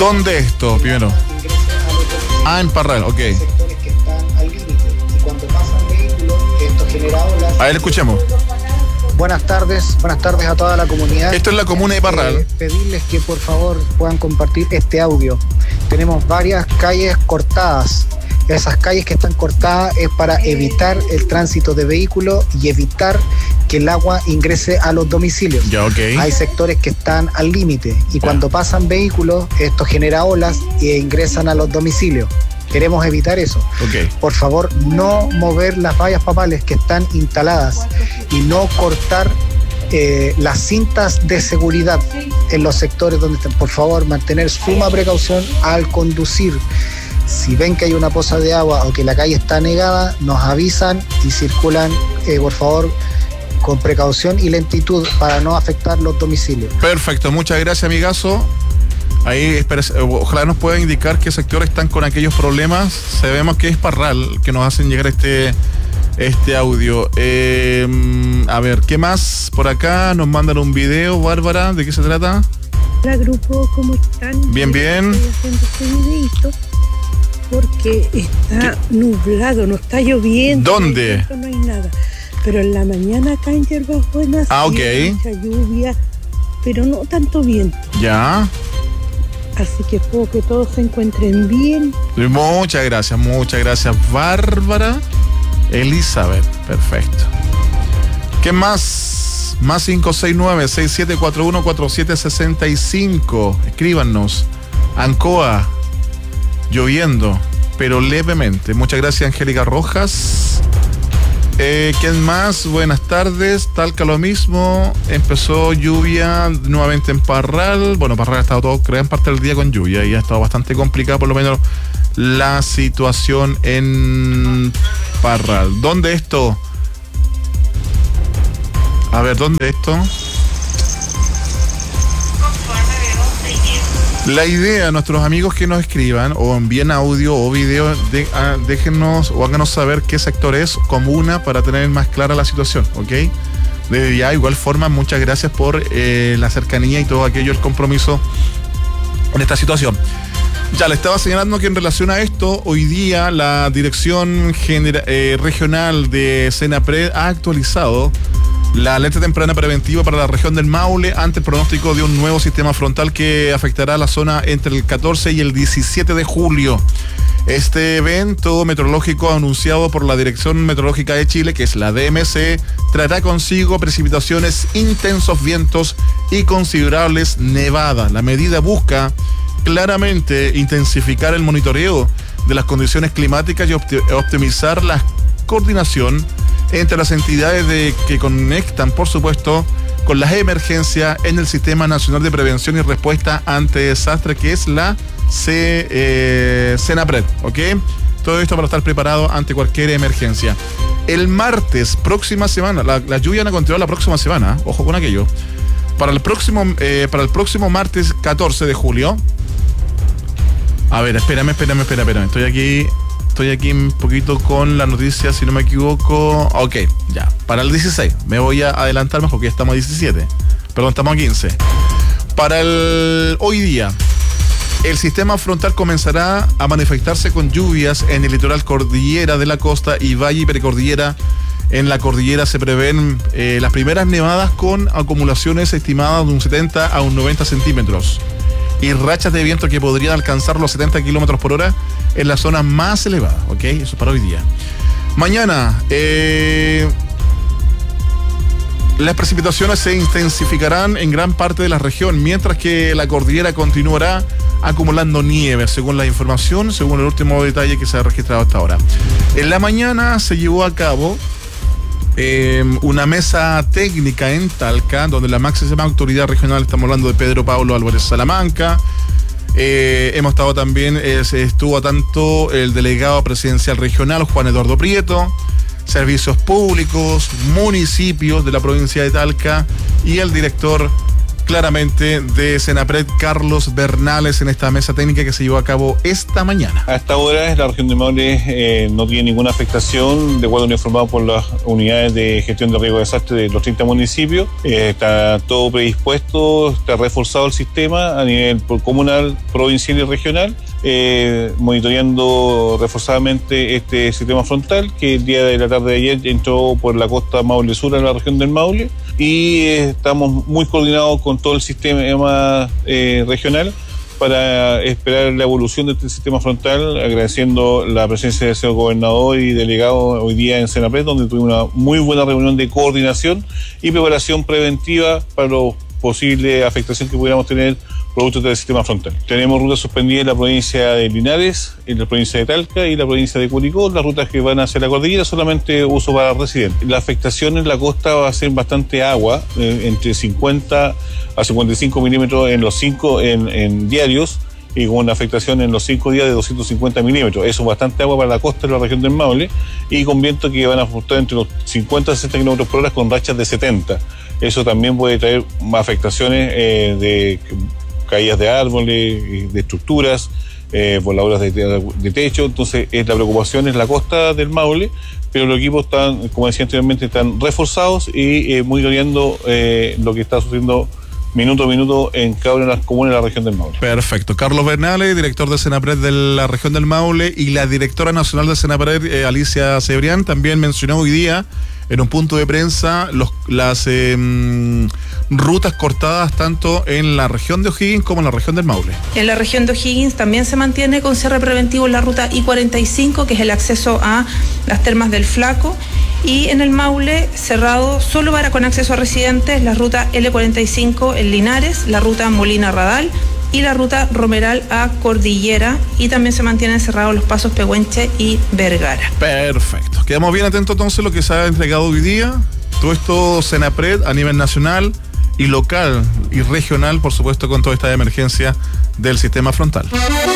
¿Dónde esto, primero? En Parral, ok. Sectores que están al límite y cuando pasan vehículos, esto genera olas. A ver, escuchemos. Buenas tardes a toda la comunidad. Esto es la comuna de Parral. Pedirles que por favor puedan compartir este audio. Tenemos varias calles cortadas. Esas calles que están cortadas es para evitar el tránsito de vehículos y evitar que el agua ingrese a los domicilios. Ya, ok. Hay sectores que están al límite y cuando pasan vehículos, esto genera olas e ingresan a los domicilios. Queremos evitar eso. Ok. Por favor, no mover las vallas papales que están instaladas y no cortar las cintas de seguridad en los sectores donde están. Por favor, mantener suma precaución al conducir. Si ven que hay una poza de agua o que la calle está anegada, nos avisan y circulan, por favor, con precaución y lentitud para no afectar los domicilios. Perfecto, muchas gracias, amigazo. Ahí, ojalá nos pueda indicar qué sectores están con aquellos problemas. Sabemos que es Parral que nos hacen llegar este audio. A ver, ¿qué más? Por acá nos mandan un video, Bárbara, ¿de qué se trata? Hola grupo, ¿cómo están? Bien, bien. Estoy haciendo este videito porque está nublado, no está lloviendo. ¿Dónde? No hay nada. Pero en la mañana acá en Yerbas Buenas ok. Mucha lluvia, pero no tanto viento. Ya. Así que espero que todos se encuentren bien. Muchas gracias, Bárbara. Elizabeth, perfecto. ¿Qué más? Más 569-6741-4765. Escríbanos. Ancoa, lloviendo, pero levemente. Muchas gracias, Angélica Rojas. ¿Quién más? Buenas tardes. Talca lo mismo. Empezó lluvia nuevamente en Parral. Bueno, Parral ha estado todo, gran parte del día con lluvia y ha estado bastante complicada, por lo menos, la situación en Parral. ¿Dónde esto? A ver, ¿dónde esto? La idea, nuestros amigos que nos escriban o envíen audio o video, déjennos o háganos saber qué sector es, comuna, para tener más clara la situación, ¿ok? Desde ya, igual forma, muchas gracias por la cercanía y todo aquello, el compromiso en esta situación. Ya le estaba señalando que en relación a esto, hoy día la Dirección Regional de Senapred ha actualizado la alerta temprana preventiva para la región del Maule ante el pronóstico de un nuevo sistema frontal que afectará la zona entre el 14 y el 17 de julio. Este evento meteorológico anunciado por la Dirección Meteorológica de Chile, que es la DMC, traerá consigo precipitaciones, intensos vientos y considerables nevadas. La medida busca claramente intensificar el monitoreo de las condiciones climáticas y optimizar la coordinación entre las entidades que conectan, por supuesto, con las emergencias en el Sistema Nacional de Prevención y Respuesta ante Desastres, que es la Senapred, ¿ok? Todo esto para estar preparado ante cualquier emergencia. El martes, próxima semana, la lluvia van a continuar la próxima semana, ojo con aquello. Para el próximo martes 14 de julio. A ver, espérame. Estoy aquí un poquito con la noticia, si no me equivoco. Ok, ya. Para el 16. Me voy a adelantar más porque ya estamos a 17. Perdón, estamos a 15. Para hoy día, el sistema frontal comenzará a manifestarse con lluvias en el litoral cordillera de la costa y valle y precordillera. En la cordillera se prevén las primeras nevadas con acumulaciones estimadas de un 70 a un 90 centímetros. Y rachas de viento que podrían alcanzar los 70 kilómetros por hora en la zona más elevada, ¿ok? Eso es para hoy día. Mañana, las precipitaciones se intensificarán en gran parte de la región, mientras que la cordillera continuará acumulando nieve, según la información, según el último detalle que se ha registrado hasta ahora. En la mañana se llevó a cabo una mesa técnica en Talca, donde la máxima autoridad regional, estamos hablando de Pedro Pablo Álvarez Salamanca, hemos estado también, estuvo tanto el delegado presidencial regional Juan Eduardo Prieto, servicios públicos, municipios de la provincia de Talca y el director claramente de Senapred, Carlos Bernales, en esta mesa técnica que se llevó a cabo esta mañana. A esta hora la región de Maule no tiene ninguna afectación, de acuerdo a lo informado por las unidades de gestión de riesgo de desastre de los 30 municipios. Está todo predispuesto, está reforzado el sistema a nivel comunal, provincial y regional, monitoreando reforzadamente este sistema frontal que el día de la tarde de ayer entró por la costa Maule Sur a la región del Maule, y estamos muy coordinados con todo el sistema regional para esperar la evolución de este sistema frontal, agradeciendo la presencia del señor gobernador y delegado hoy día en Senapred, donde tuvimos una muy buena reunión de coordinación y preparación preventiva para la posible afectación que pudiéramos tener producto del sistema frontal. Tenemos rutas suspendidas en la provincia de Linares, en la provincia de Talca y la provincia de Curicó. Las rutas que van hacia la cordillera solamente uso para residentes. La afectación en la costa va a ser bastante agua, entre 50 a 55 milímetros en diarios, y con una afectación en los 5 días de 250 milímetros. Eso es bastante agua para la costa de la región del Maule, y con vientos que van a fluctuar entre los 50 a 60 kilómetros por hora con rachas de 70. Eso también puede traer afectaciones de caídas de árboles, de estructuras, voladoras de techo. Entonces la preocupación es la costa del Maule, pero los equipos están, como decía anteriormente, están reforzados y monitoreando lo que está sucediendo minuto a minuto en cada una de las comunas de la región del Maule. Perfecto. Carlos Bernales, director de Senapred de la región del Maule, y la directora nacional de Senapred, Alicia Cebrián, también mencionó hoy día en un punto de prensa las rutas cortadas tanto en la región de O'Higgins como en la región del Maule. En la región de O'Higgins también se mantiene con cierre preventivo la ruta I-45, que es el acceso a las termas del Flaco, y en el Maule cerrado solo para con acceso a residentes la ruta L45 en Linares, la ruta Molina Radal y la ruta Romeral a Cordillera, y también se mantienen cerrados los pasos Pehuenche y Vergara. Perfecto. Quedamos bien atentos entonces a lo que se ha entregado hoy día. Todo esto Senapred a nivel nacional y local y regional, por supuesto, con toda esta emergencia del sistema frontal.